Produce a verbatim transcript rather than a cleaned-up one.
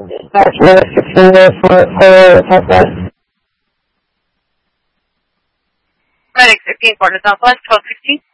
That's right, sixteen there for, for Southwest. Right, sixteen for the Southwest, twelve sixteen.